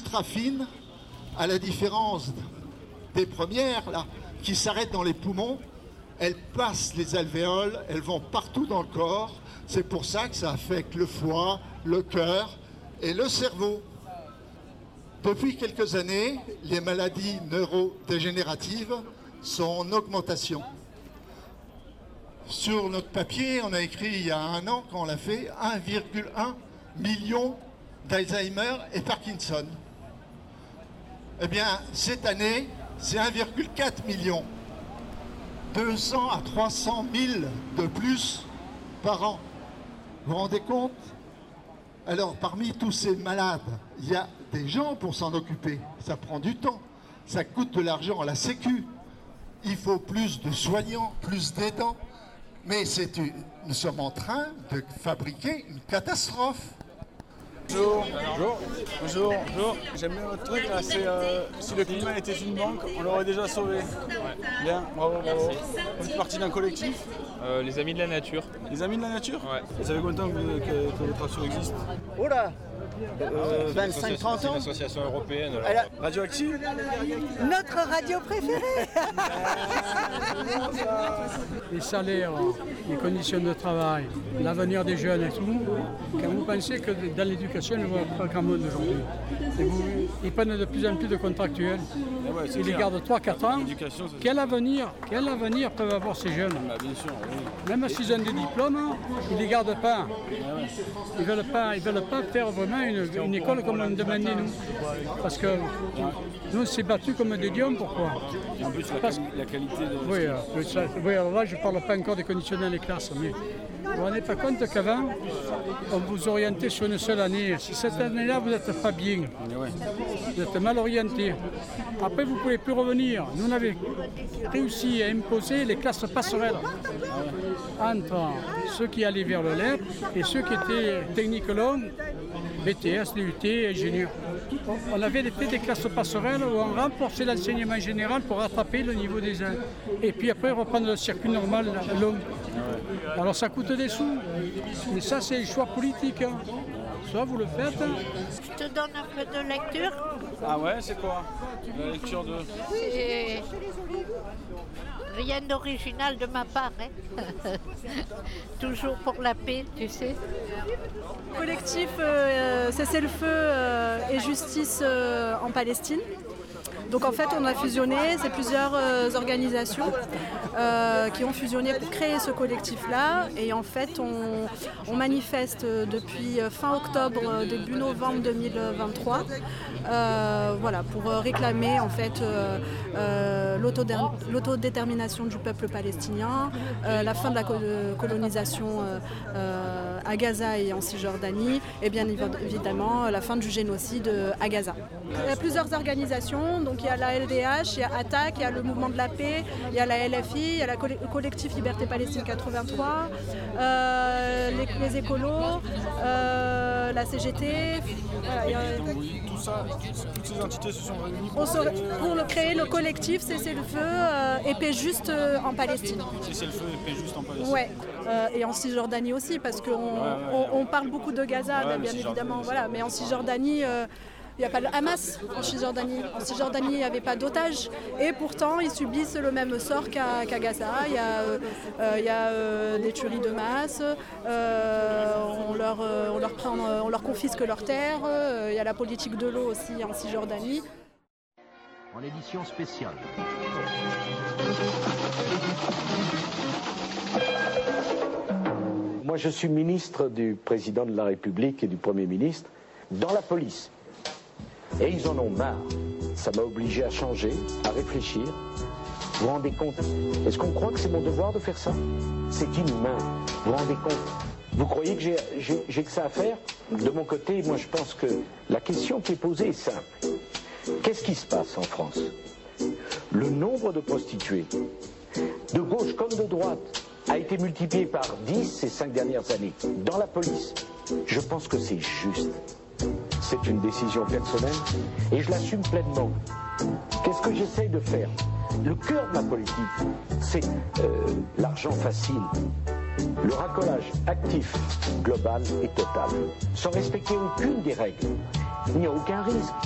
ultra fines, à la différence des premières, là, qui s'arrêtent dans les poumons. Elles passent les alvéoles, elles vont partout dans le corps. C'est pour ça que ça affecte le foie, le cœur et le cerveau. Depuis quelques années, les maladies neurodégénératives sont en augmentation. Sur notre papier, on a écrit il y a un an, quand on l'a fait, 1,1 million d'Alzheimer et Parkinson. Eh bien, cette année, c'est 1,4 million. 200 à 300 000 de plus par an. Vous vous rendez compte? Alors, parmi tous ces malades, il y a des gens pour s'en occuper. Ça prend du temps. Ça coûte de l'argent à la Sécu. Il faut plus de soignants, plus d'aidants. Mais nous sommes en train de fabriquer une catastrophe. Bonjour. Bonjour. Bonjour. Bonjour. J'aime bien votre truc là, c'est si le climat était une banque, on l'aurait déjà sauvé. Ouais. Bien, bravo, bravo. Vous faites partie d'un collectif Les Amis de la Nature. Les Amis de la Nature? Ouais. Vous savez combien de temps que votre action existe? Oula 25-30 ans. C'est une association européenne. Radioactive? Notre radio préférée. Les salaires, les conditions de travail, l'avenir des jeunes et tout, quand vous pensez que dans l'éducation, il n'y a pas grand monde aujourd'hui. Ils prennent de plus en plus de contractuels. Ouais, ils les gardent 3-4 ans. Quel avenir peuvent avoir ces jeunes? Bien sûr, oui. Même s'ils ont des diplômes, ils ne les gardent pas. Ils veulent pas faire vraiment une école comme on demandait nous. Parce que nous, on s'est battus comme des lions, pourquoi? En plus, la qualité de... Oui, alors là, je ne parle pas encore des conditions dans les classes, mais vous ne vous rendez pas compte qu'avant, on vous orientait sur une seule année. Si cette année-là, vous n'êtes pas bien, vous êtes mal orienté. Après, vous ne pouvez plus revenir. Nous, on avait réussi à imposer les classes passerelles entre ceux qui allaient vers le LEP et ceux qui étaient techniques longues, BTS, DUT, ingénieurs. On avait fait des classes passerelles où on renforçait l'enseignement général pour rattraper le niveau des uns. Et puis après, reprendre le circuit normal long. Alors ça coûte des sous. Mais ça, c'est le choix politique. Soit vous le faites. Je te donne un peu de lecture. Ah ouais, c'est quoi? La lecture de... C'est rien d'original de ma part. Hein. Toujours pour la paix, tu sais. Collectif Cessez-le-feu et Justice en Palestine. Donc en fait, on a fusionné, c'est plusieurs organisations qui ont fusionné pour créer ce collectif-là. Et en fait, on manifeste depuis fin octobre, début novembre 2023, voilà, pour réclamer en fait l'autodétermination du peuple palestinien, la fin de la colonisation à Gaza et en Cisjordanie, et bien évidemment la fin du génocide à Gaza. Il y a plusieurs organisations, donc il y a la LDH, il y a ATTAC, il y a le Mouvement de la Paix, il y a la LFI, il y a le collectif Liberté Palestine 83, les écolos, la CGT. Voilà, tout ça, toutes ces entités se sont réunies pour créer le collectif Cessez-le-feu et paix juste en Palestine. Cessez-le-feu et paix juste en Palestine. Ouais. Et en Cisjordanie aussi, parce qu'on parle beaucoup de Gaza, bien évidemment, voilà, mais en Cisjordanie, il n'y a pas le Hamas en Cisjordanie. En Cisjordanie, il n'y avait pas d'otages. Et pourtant, ils subissent le même sort qu'à Gaza. Il y a des tueries de masse, on leur confisque leurs terres. Il y a la politique de l'eau aussi en Cisjordanie. En édition spéciale. Moi, je suis ministre du président de la République et du Premier ministre dans la police. Et ils en ont marre. Ça m'a obligé à changer, à réfléchir. Vous vous rendez compte? Est-ce qu'on croit que c'est mon devoir de faire ça? C'est inhumain. Vous vous rendez compte? Vous croyez que j'ai que ça à faire? De mon côté, moi je pense que la question qui est posée est simple. Qu'est-ce qui se passe en France? Le nombre de prostituées, de gauche comme de droite, a été multiplié par 10 ces 5 dernières années dans la police. Je pense que c'est juste. C'est une décision personnelle et je l'assume pleinement. Qu'est-ce que j'essaye de faire? Le cœur de ma politique, c'est l'argent facile. Le racolage actif, global et total, sans respecter aucune des règles. Il n'y a aucun risque.